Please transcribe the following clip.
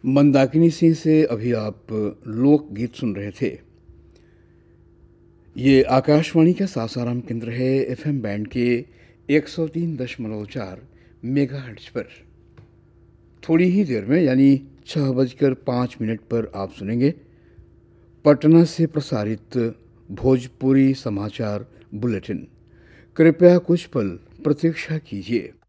मंदाकिनी सिंह से अभी आप लोकगीत सुन रहे थे। ये आकाशवाणी का सासाराम केंद्र है, एफएम बैंड के 103.4 मेगाहर्ट्ज पर। थोड़ी ही देर में यानी 6:05 पर आप सुनेंगे पटना से प्रसारित भोजपुरी समाचार बुलेटिन। कृपया कुछ पल प्रतीक्षा कीजिए।